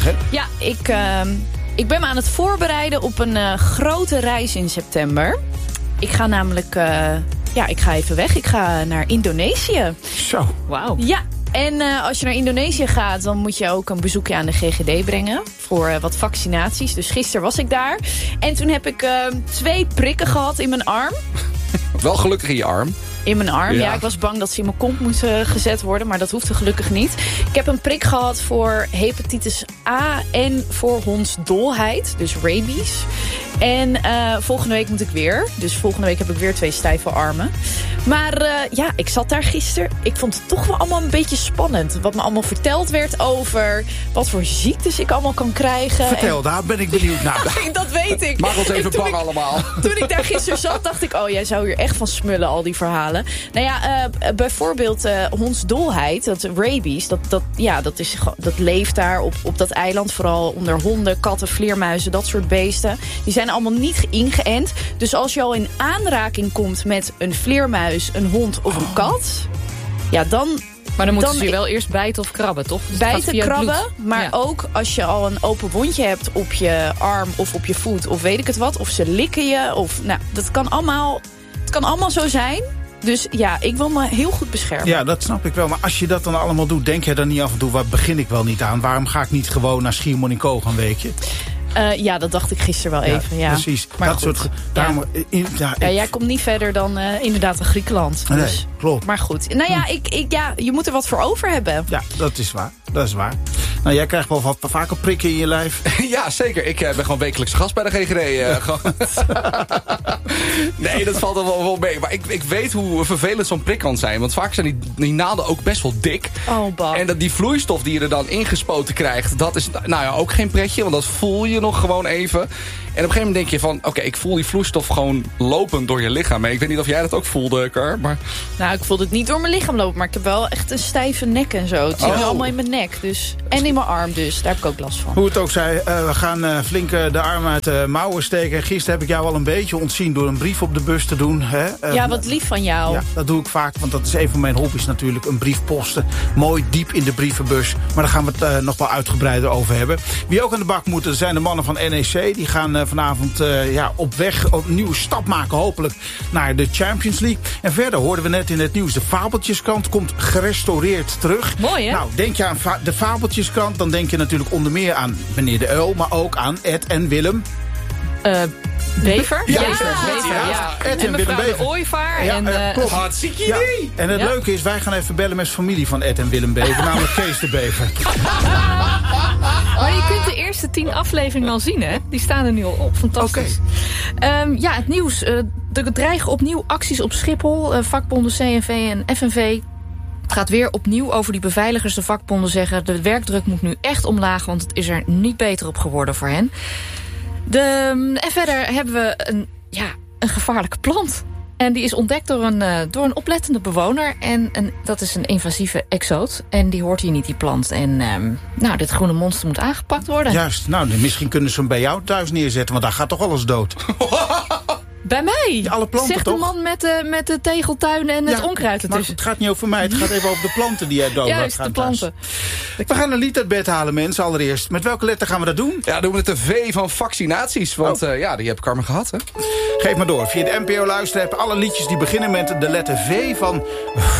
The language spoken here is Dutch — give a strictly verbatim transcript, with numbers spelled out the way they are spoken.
hè? Ja, ik, uh, ik ben me aan het voorbereiden op een uh, grote reis in september. Ik ga namelijk... Uh, ja, ik ga even weg. Ik ga naar Indonesië. Zo. Wauw. Ja. En uh, als je naar Indonesië gaat, dan moet je ook een bezoekje aan de G G D brengen. Voor uh, wat vaccinaties. Dus gisteren was ik daar. En toen heb ik uh, twee prikken gehad in mijn arm. Wel gelukkig in je arm. In mijn arm, ja. ja. Ik was bang dat ze in mijn kont moesten gezet worden. Maar dat hoefde gelukkig niet. Ik heb een prik gehad voor hepatitis A en voor hondsdolheid. Dus rabies. En uh, volgende week moet ik weer. Dus volgende week heb ik weer twee stijve armen. Maar uh, ja, ik zat daar gisteren. Ik vond het toch wel allemaal een beetje spannend. Wat me allemaal verteld werd over wat voor ziektes ik allemaal kan krijgen. Vertel, en... daar ben ik benieuwd naar. Dat weet ik. Maak ons even bang ik, allemaal. Toen ik daar gisteren zat, dacht ik... oh, jij zou hier echt van smullen, al die verhalen. Nou ja, uh, bijvoorbeeld uh, hondsdolheid, dat rabies... Dat, dat, ja, dat, is, dat leeft daar op, op dat eiland. Vooral onder honden, katten, vleermuizen, dat soort beesten. Die zijn allemaal niet ingeënt. Dus als je al in aanraking komt met een vleermuis, een hond of een kat... ja, dan... Maar dan moeten dan ze je wel eerst bijten of krabben, toch? Dus bijten, krabben, maar ja. ook als je al een open wondje hebt op je arm of op je voet... of weet ik het wat, of ze likken je. Of, nou, dat kan allemaal, het kan allemaal zo zijn. Dus ja, ik wil me heel goed beschermen. Ja, dat snap ik wel. Maar als je dat dan allemaal doet, denk je dan niet af en toe... waar begin ik wel niet aan? Waarom ga ik niet gewoon naar Schiermonnikoog een weekje? Uh, ja, dat dacht ik gisteren wel even. Ja, precies. Maar dat goed, soort, daarom, ja. In, ja, ja, ik, jij komt niet verder dan uh, inderdaad een Griekenland. Dus. Nee, klopt. Maar goed. Nou ja, ik, ik, ja, je moet er wat voor over hebben. Ja, dat is waar. Dat is waar. Nou, jij krijgt wel wat vaker prikken in je lijf. Ja, zeker. Ik uh, ben gewoon wekelijkse gast bij de G G D. Uh, nee, dat valt er wel, wel mee. Maar ik, ik weet hoe vervelend zo'n prik kan zijn. Want vaak zijn die, die naalden ook best wel dik. Oh, bah. En dat die vloeistof die je er dan ingespoten krijgt... dat is nou ja, ook geen pretje. Want dat voel je nog gewoon even. En op een gegeven moment denk je van... oké, okay, ik voel die vloeistof gewoon lopend door je lichaam. En ik weet niet of jij dat ook voelde, Kar. Maar... Nou, ik voelde het niet door mijn lichaam lopen. Maar ik heb wel echt een stijve nek en zo. Het zit oh. allemaal in mijn nek. Dus. En in mijn arm dus. Daar heb ik ook last van. Hoe het ook zij, uh, we gaan uh, flink uh, de arm uit de mouwen steken. Gisteren heb ik jou al een beetje ontzien door een brief op de bus te doen. Hè? Uh, ja, wat lief van jou. Ja, dat doe ik vaak, want dat is een van mijn hobby's natuurlijk. Een brief posten. Mooi diep in de brievenbus. Maar daar gaan we het uh, nog wel uitgebreider over hebben. Wie ook aan de bak moeten zijn de mannen van N E C. Die gaan uh, vanavond uh, ja, op weg, op een nieuwe stap maken hopelijk naar de Champions League. En verder hoorden we net in het nieuws. De Fabeltjeskrant komt gerestaureerd terug. Mooi, hè? Nou, denk je aan fa- de Fabeltjeskrant, dan denk je natuurlijk onder meer aan meneer de Uil, maar ook aan Ed en Willem. Uh, Bever? Ja, ja, Bever, Bever, ja. ja. Ed en, En Willem mevrouw Bever. de Ooievaar. Ja, en, uh, klopt. Hartstikke Ja. idee. En het Ja? leuke is, wij gaan even bellen met familie van Ed en Willem Bever, namelijk Kees de Bever. Maar je kunt de eerste tien afleveringen al zien, hè? Die staan er nu al op. Fantastisch. Okay. Um, ja, het nieuws. Uh, er dreigen opnieuw acties op Schiphol. Uh, vakbonden C N V en F N V. Het gaat weer opnieuw over die beveiligers. De vakbonden zeggen, de werkdruk moet nu echt omlaag, want het is er niet beter op geworden voor hen. De, en verder hebben we een, ja, een gevaarlijke plant. En die is ontdekt door een, uh, door een oplettende bewoner. En een, dat is een invasieve exoot. En die hoort hier niet, die plant. En um, nou, dit groene monster moet aangepakt worden. Juist, nou, misschien kunnen ze hem bij jou thuis neerzetten, want daar gaat toch alles dood. Bij mij? Ja, alle planten, zegt toch? de man met de, met de tegeltuin en het ja, onkruid ertussen. Maar het gaat niet over mij, het gaat even over de planten die jij dood laat Juist, gaan de planten. thuis. We gaan een lied uit bed halen, mensen, allereerst. Met welke letter gaan we dat doen? Ja, doen we het de V van vaccinaties. Want oh. uh, ja, die heb Carmen gehad, hè? Geef maar door. Via de N P O luisterapp alle liedjes die beginnen met de letter V van